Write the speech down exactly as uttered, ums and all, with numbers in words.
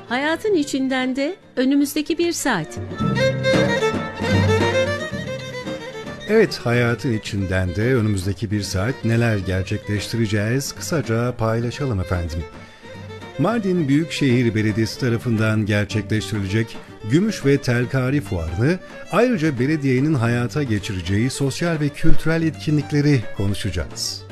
Hayatın içinden de önümüzdeki bir saat. Evet, hayatın içinden de önümüzdeki bir saat neler gerçekleştireceğiz kısaca paylaşalım efendim. Mardin Büyükşehir Belediyesi tarafından gerçekleştirilecek Gümüş ve Telkari Fuarı'nı, ayrıca belediyenin hayata geçireceği sosyal ve kültürel etkinlikleri konuşacağız.